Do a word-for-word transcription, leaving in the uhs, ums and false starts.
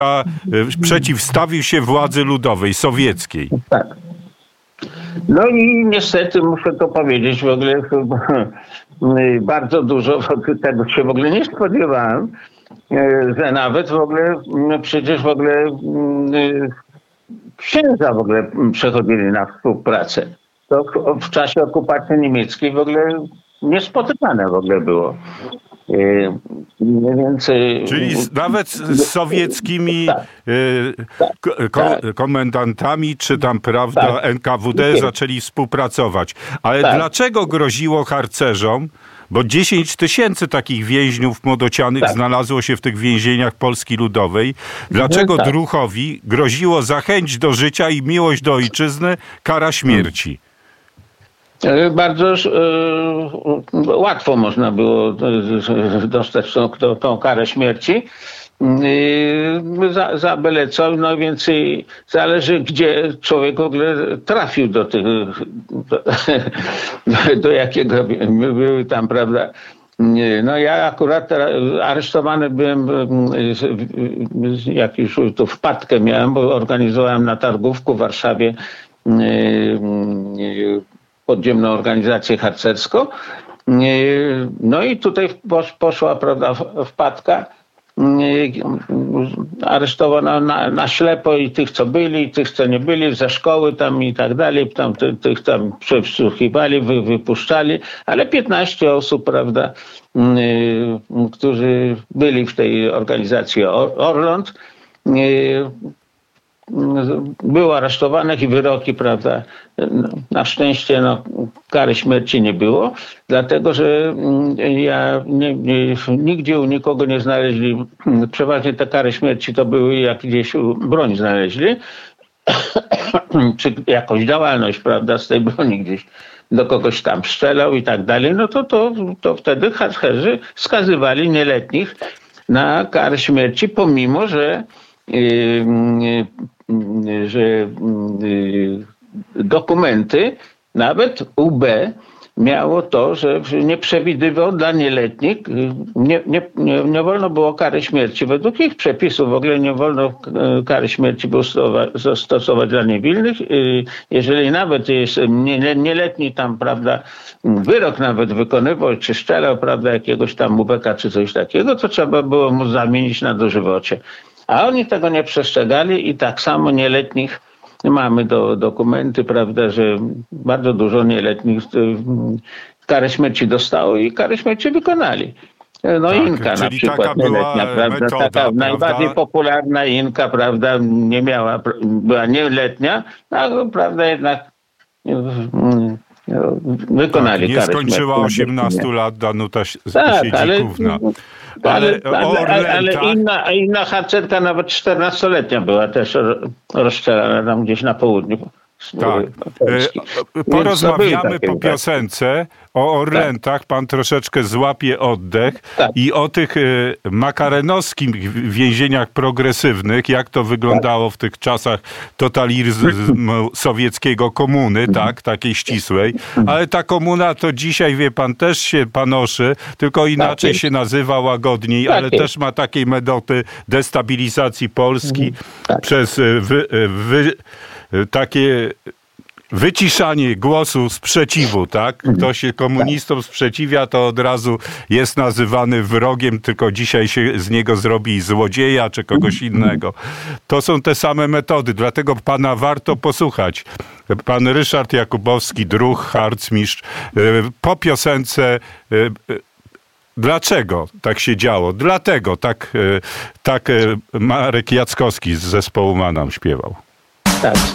a, przeciwstawił się władzy ludowej, sowieckiej. Tak. No i niestety muszę to powiedzieć, w ogóle bardzo dużo tego się w ogóle nie spodziewałem, że nawet w ogóle przecież w ogóle księża w ogóle przechodzili na współpracę. To w czasie okupacji niemieckiej w ogóle niespotykane w ogóle było. Więc, czyli nawet z sowieckimi tak, ko tak, komendantami, czy tam, prawda, tak, N K W D zaczęli współpracować. Ale tak. dlaczego groziło harcerzom? Bo dziesięć tysięcy takich więźniów młodocianych tak. znalazło się w tych więzieniach Polski Ludowej. Dlaczego tak. druhowi groziło za chęć do życia i miłość do ojczyzny kara śmierci? Bardzo y, łatwo można było dostać tą, tą, tą karę śmierci. Y, za, za byle co, no więc y, zależy, gdzie człowiek w ogóle trafił do tych, do, do jakiego były tam, prawda. No ja akurat aresztowany byłem, jak już tu wpadkę miałem, bo organizowałem na targówku w Warszawie podziemną organizację harcerską. No i tutaj poszła, prawda, wpadka. Aresztowano na, na ślepo i tych, co byli, i tych, co nie byli, ze szkoły tam i tak dalej. Tam, tych, tych tam przesłuchiwali, wy, wypuszczali, ale piętnaście osób, prawda, którzy byli w tej organizacji Orląt, było aresztowanych i wyroki, prawda, na szczęście no, kary śmierci nie było, dlatego że ja nie, nie, nigdzie u nikogo nie znaleźli, przeważnie te kary śmierci to były, jak gdzieś broń znaleźli, czy jakąś działalność, prawda, z tej broni gdzieś do kogoś tam strzelał i tak dalej, no to, to, to wtedy harcerzy skazywali nieletnich na karę śmierci, pomimo że że dokumenty, nawet U B miało to, że nie przewidywał dla nieletnich, nie, nie, nie, nie wolno było kary śmierci. Według ich przepisów w ogóle nie wolno kary śmierci było stosować dla niewinnych. Jeżeli nawet jest nieletni tam, prawda, wyrok nawet wykonywał, czy strzelał, prawda, jakiegoś tam ubeka, czy coś takiego, to trzeba było mu zamienić na dożywocie. A oni tego nie przestrzegali i tak samo nieletnich mamy do, dokumenty, prawda, że bardzo dużo nieletnich karę śmierci dostało i karę śmierci wykonali. No tak, Inka na przykład nieletnia, prawda, metoda, taka prawda? najbardziej popularna Inka, prawda, nie miała, była nieletnia, no, prawda, jednak wykonali tak, karę nie skończyła śmierci. osiemnastu lat Danuta tak, Siedzikówna. Ale, ale, ale, ale tak? inna, inna harcerka, nawet czternastoletnia była też rozstrzelana tam gdzieś na południu. Tak. Porozmawiamy po piosence o Orlętach. Pan troszeczkę złapie oddech tak. i o tych makarenowskich więzieniach progresywnych, jak to wyglądało tak. w tych czasach totalizmu sowieckiego, komuny, tak, takiej ścisłej. Ale ta komuna to dzisiaj, wie pan, też się panoszy, tylko inaczej tak. się nazywa łagodniej, tak. ale jest. też ma takiej metody destabilizacji Polski tak. przez wy, wy, takie wyciszanie głosu sprzeciwu, tak? Kto się komunistom sprzeciwia, to od razu jest nazywany wrogiem, tylko dzisiaj się z niego zrobi złodzieja czy kogoś innego. To są te same metody, dlatego pana warto posłuchać. Pan Ryszard Jakubowski, druh, harcmistrz, po piosence. Dlaczego tak się działo? Dlatego tak, tak Marek Jackowski z zespołu Manam śpiewał. Tak.